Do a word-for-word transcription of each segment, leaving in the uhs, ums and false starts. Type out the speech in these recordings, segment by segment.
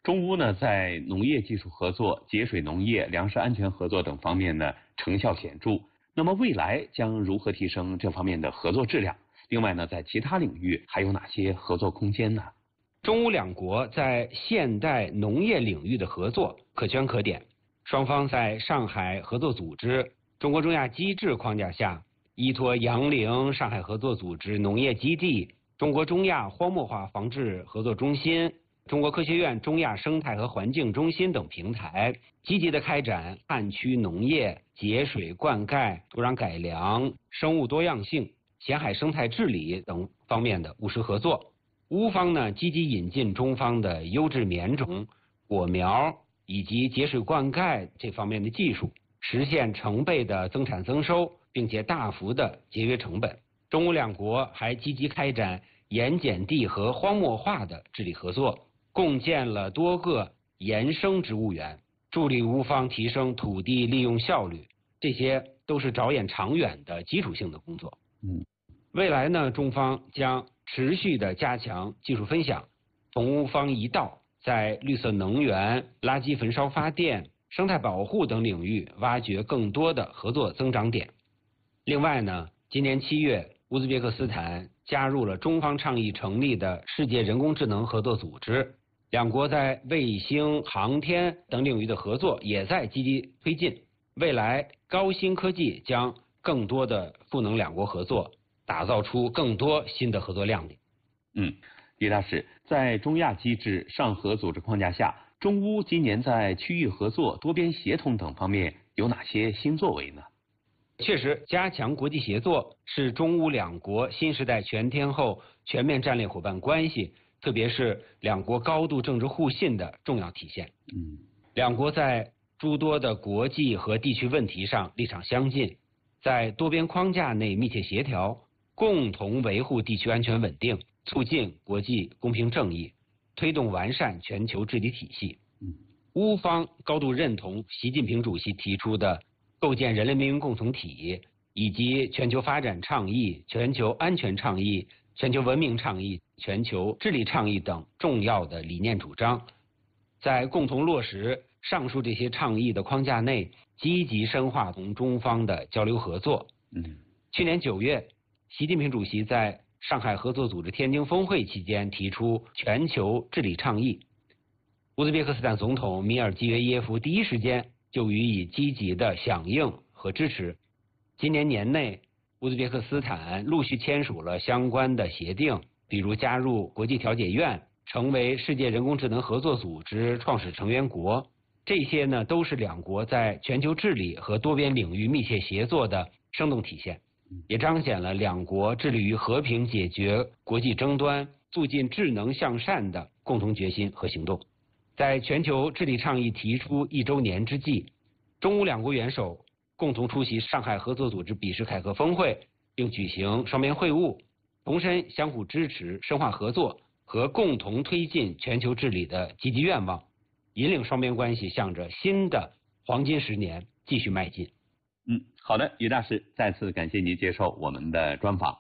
中乌呢在农业技术合作、节水农业、粮食安全合作等方面呢成效显著。那么未来将如何提升这方面的合作质量？另外呢，在其他领域还有哪些合作空间呢？ 中乌两国在现代农业领域的合作可圈可点，双方在上海合作组织、中国中亚机制框架下，依托杨凌上海合作组织农业基地、中国中亚荒漠化防治合作中心、中国科学院中亚生态和环境中心等平台，积极地开展旱区农业、节水灌溉、土壤改良、生物多样性、咸海生态治理等方面的务实合作。乌方呢，积极引进中方的优质棉种、果苗以及节水灌溉这方面的技术，实现成倍的增产增收，并且大幅的节约成本。中乌两国还积极开展盐碱地和荒漠化的治理合作，共建了多个盐生植物园，助力乌方提升土地利用效率。这些都是着眼长远的基础性的工作。 嗯， 未来呢，中方将持续的加强技术分享，同乌方一道在绿色能源、垃圾焚烧发电、生态保护等领域挖掘更多的合作增长点。另外呢，今年七月，乌兹别克斯坦加入了中方倡议成立的世界人工智能合作组织，两国在卫星、航天等领域的合作也在积极推进。未来高新科技将更多的赋能两国合作，打造出更多新的合作亮点。 嗯，李大使，在中亚机制、上合组织框架下，中乌今年在区域合作、多边协同等方面有哪些新作为呢？ 确实，加强国际协作是中乌两国新时代全天候全面战略伙伴关系，特别是两国高度政治互信的重要体现。 嗯， 两国在诸多的国际和地区问题上立场相近，在多边框架内密切协调，共同维护地区安全稳定，促进国际公平正义，推动完善全球治理体系。 嗯， 乌方高度认同习近平主席提出的构建人类命运共同体以及全球发展倡议、全球安全倡议、全球文明倡议、全球治理倡议等重要的理念主张，在共同落实上述这些倡议的框架内，积极深化同中方的交流合作。 嗯， 去年九月，习近平主席在上海合作组织天津峰会期间提出全球治理倡议，乌兹别克斯坦总统米尔基约耶夫第一时间就予以积极的响应和支持。今年年内，乌兹别克斯坦陆续签署了相关的协定，比如加入国际调解院，成为世界人工智能合作组织创始成员国。这些呢，都是两国在全球治理和多边领域密切协作的生动体现，也彰显了两国致力于和平解决国际争端、促进智能向善的共同决心和行动。在全球治理倡议提出一周年之际，中乌两国元首共同出席上海合作组织比什凯克峰会，并举行双边会晤，重申相互支持、深化合作和共同推进全球治理的积极愿望，引领双边关系向着新的黄金十年继续迈进。 嗯，好的，于大使，再次感谢您接受我们的专访。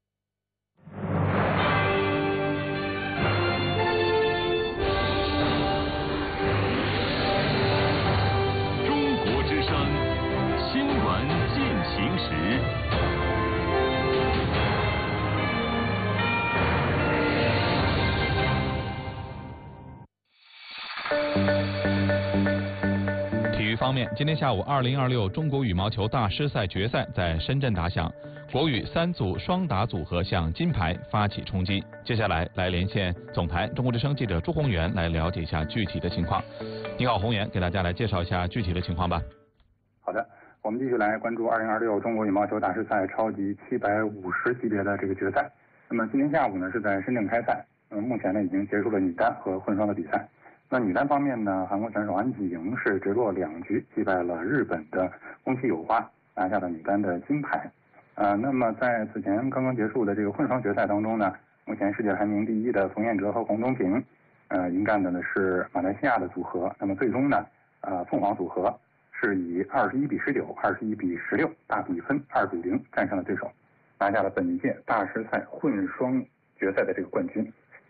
中国之声新闻进行时。 方面，今天下午，二零二六中国羽毛球大师赛决赛在深圳打响，国羽三组双打组合向金牌发起冲击。接下来来连线总台中国之声记者朱宏元来了解一下具体的情况。你好，宏元，给大家来介绍一下具体的情况吧。 好的，我们继续来关注二零二六中国羽毛球大师赛超级七百五十级别的这个决赛。那么今天下午呢是在深圳开赛，呃，目前呢已经结束了女单和混双的比赛。那女单方面呢，韩国选手安吉莹是直落两局击败了日本的宫崎友花，拿下了女单的金牌。呃，那么在此前刚刚结束的这个混双决赛当中呢，目前世界排名第一的冯彦哲和洪东平，呃，迎战的呢是马来西亚的组合。那么最终呢，呃，凤凰组合是以二十一比十九、二十一比十六大比分二比零战胜了对手，拿下了本届大师赛混双决赛的这个冠军。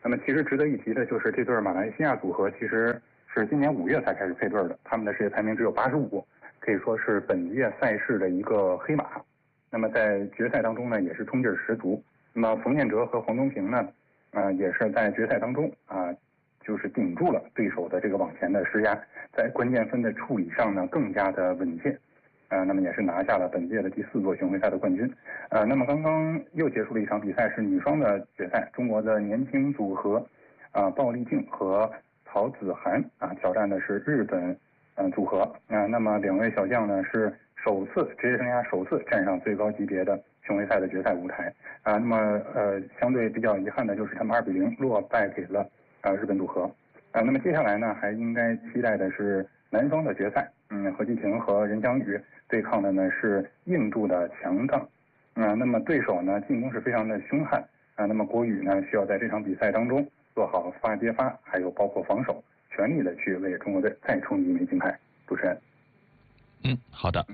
那么其实值得一提的就是这对马来西亚组合其实是今年五月才开始配对的，他们的世界排名只有八十五，可以说是本届赛事的一个黑马。那么在决赛当中呢，也是冲劲十足。那么冯彦哲和黄东萍呢，呃，也是在决赛当中啊、呃，就是顶住了对手的这个往前的施压，在关键分的处理上呢更加的稳健。呃，那么也是拿下了本届的第四座巡回赛的冠军。呃，那么刚刚又结束了一场比赛，是女双的决赛，中国的年轻组合啊、呃，鲍丽静和曹子涵啊挑战的是日本嗯、呃、组合。啊、呃，那么两位小将呢是首次职业生涯首次站上最高级别的巡回赛的决赛舞台。啊、呃，那么呃相对比较遗憾的就是他们二比零落败给了呃日本组合。啊、呃，那么接下来呢还应该期待的是男双的决赛。嗯，何继婷和任翔宇对抗的呢是印度的强杠，啊、呃，那么对手呢进攻是非常的凶悍啊、呃，那么国羽呢需要在这场比赛当中做好发接发，还有包括防守，全力的去为中国队再冲一枚金牌。主持人， 嗯，好的。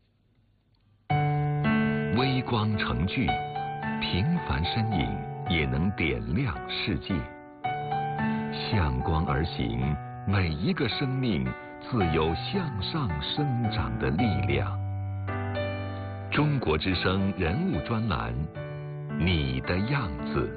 微光成炬，平凡身影也能点亮世界。向光而行，每一个生命自有向上生长的力量。中国之声人物专栏，你的样子。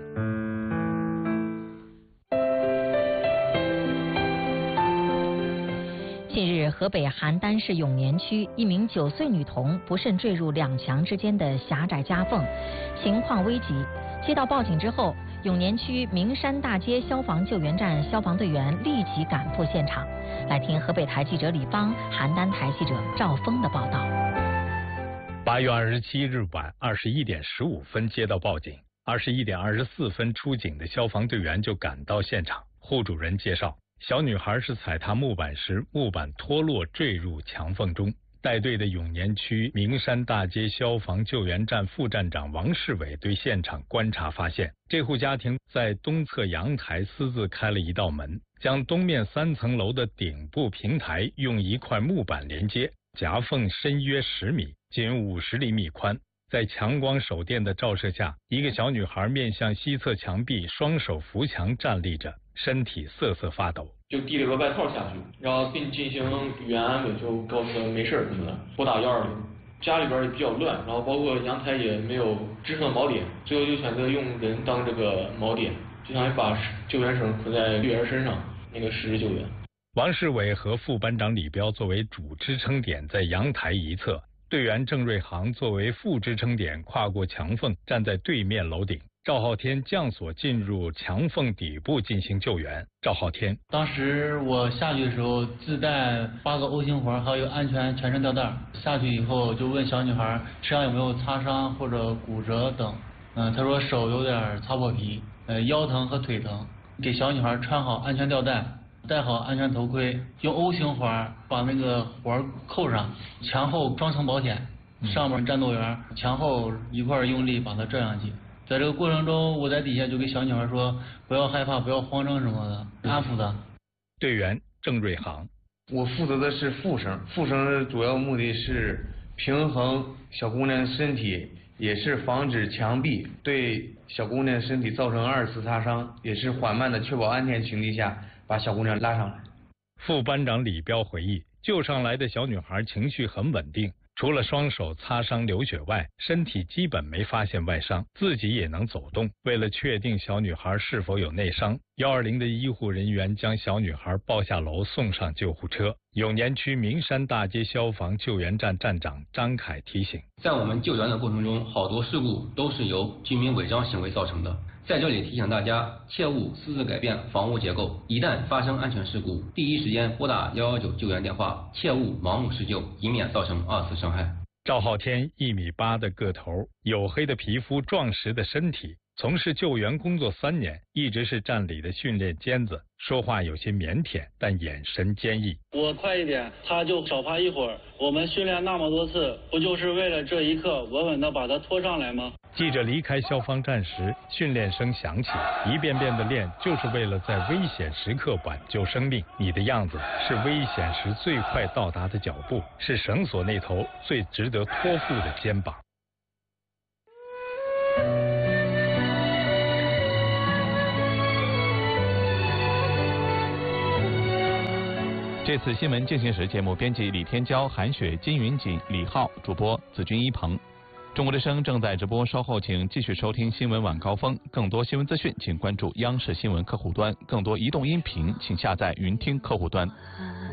近日，河北邯郸市永年区一名九岁女童不慎坠入两墙之间的狭窄夹缝，情况危急。接到报警之后，永年区名山大街消防救援站消防队员立即赶赴现场。来听河北台记者李芳、邯郸台记者赵峰的报道。 八月二十七日晚二十一点十五分接到报警，二十一点二十四分出警的消防队员就赶到现场。户主人介绍，小女孩是踩踏木板时木板脱落坠入墙缝中。带队的永年区名山大街消防救援站副站长王世伟对现场观察发现，这户家庭在东侧阳台私自开了一道门，将东面三层楼的顶部平台用一块木板连接，夹缝深约十米，仅五十厘米宽。在强光手电的照射下，一个小女孩面向西侧墙壁，双手扶墙站立着，身体瑟瑟发抖。 就递了个外套下去，然后并进行语言安慰，就告诉他没事什么的，拨打幺二零。家里边也比较乱，然后包括阳台也没有支撑锚点，最后就选择用人当这个锚点，就相当于把救援绳捆在女儿身上，那个实施救援。 王世伟和副班长李彪作为主支撑点在阳台一侧，队员郑瑞航作为副支撑点跨过墙缝站在对面楼顶。赵浩天降索进入墙缝底部进行救援。赵浩天， 当时我下去的时候自带八个 O 型环，还有一个安全全身吊带。下去以后就问小女孩身上有没有擦伤或者骨折等。嗯，她说手有点擦破皮，呃，腰疼和腿疼。给小女孩穿好安全吊带，戴好安全头盔，用 O 型环把那个环扣上，墙后双层保险，上面战斗员墙后一块用力把它拽上去。在这个过程中，我在底下就给小女孩说不要害怕，不要慌张什么的，安抚她。 队员郑瑞航， 我负责的是副绳，副绳的主要目的是平衡小姑娘身体，也是防止墙壁对小姑娘身体造成二次擦伤，也是缓慢的确保安全情况下把小姑娘拉上来。 副班长李彪回忆，救上来的小女孩情绪很稳定。除了双手擦伤流血外，身体基本没发现外伤，自己也能走动。为了确定小女孩是否有内伤，幺二零的医护人员将小女孩抱下楼送上救护车。永年区名山大街消防救援站站长张凯提醒， 在我们救援的过程中，好多事故都是由居民违章行为造成的。在这里提醒大家，切勿私自改变房屋结构，一旦发生安全事故，第一时间拨打幺幺九救援电话，切勿盲目施救，以免造成二次伤害。 赵浩天一米八的个头，黝黑的皮肤，壮实的身体，从事救援工作三年，一直是站里的训练尖子，说话有些腼腆，但眼神坚毅。 我快一点，他就少爬一会儿。我们训练那么多次，不就是为了这一刻稳稳地把他拖上来吗？ 记者离开消防站时，训练声响起，一遍遍的练，就是为了在危险时刻挽救生命。你的样子是危险时最快到达的脚步，是绳索那头最值得托付的肩膀。 这次新闻进行时节目编辑李天骄、韩雪、金云锦、李浩，主播子君一鹏。中国之声正在直播，稍后请继续收听新闻晚高峰。更多新闻资讯，请关注央视新闻客户端；更多移动音频，请下载云听客户端。